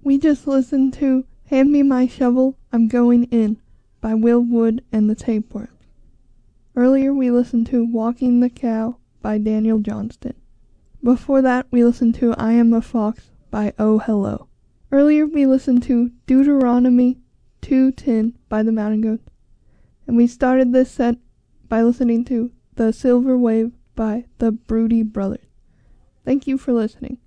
We just listened to Hand Me My Shovel, I'm Going In by Will Wood and the Tapeworms. Earlier we listened to Walking the Cow by Daniel Johnston. Before that we listened to I Am a Fox by Oh Hello. Earlier we listened to Deuteronomy 2:10 by the Mountain Goats. And we started this set by listening to The Silver Wave by the Broody Brothers. Thank you for listening.